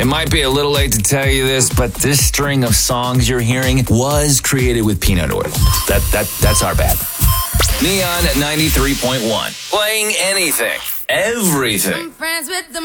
It might be a little late to tell you this, but this string of songs you're hearing was created with peanut oil. That's our bad. Neon at 93.1. Playing anything, everything. I'm friends with the